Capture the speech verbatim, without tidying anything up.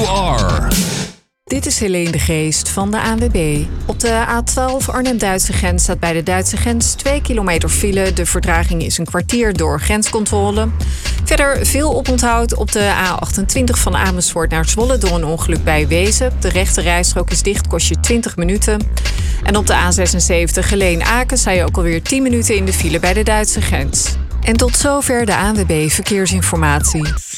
you are. Dit is Helene de Geest van de A N W B. Op de A twaalf Arnhem-Duitse grens staat bij de Duitse grens twee kilometer file. De vertraging is een kwartier door grenscontrole. Verder veel oponthoud op de A achtentwintig van Amersfoort naar Zwolle door een ongeluk bij Wezen. De rechte rijstrook is dicht, kost je twintig minuten. En op de A zesenzeventig Geleen-Aken sta je ook alweer tien minuten in de file bij de Duitse grens. En tot zover de A N W B Verkeersinformatie.